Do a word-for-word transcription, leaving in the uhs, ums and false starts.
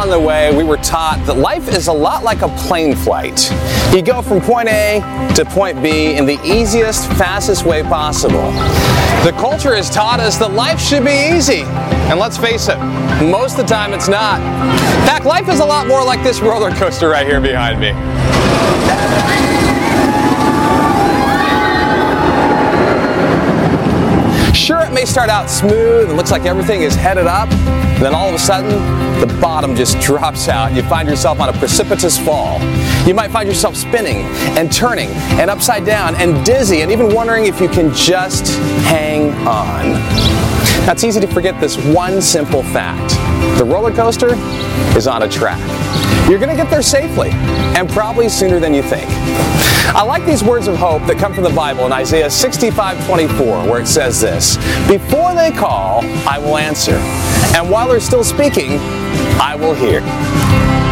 along the way, we were taught that life is a lot like a plane flight. You go from point A to point B in the easiest, fastest way possible. The culture has taught us that life should be easy. And let's face it, most of the time it's not. In fact, life is a lot more like this roller coaster right here behind me. Sure, it may start out smooth and looks like everything is headed up, and then all of a sudden, the bottom just drops out. You find yourself on a precipitous fall. You might find yourself spinning and turning and upside down and dizzy and even wondering if you can just hang on. Now, it's easy to forget this one simple fact. The roller coaster is on a track. You're going to get there safely, and probably sooner than you think. I like these words of hope that come from the Bible in Isaiah sixty-five twenty-four, where it says this: "Before they call, I will answer, and while they're still speaking, I will hear."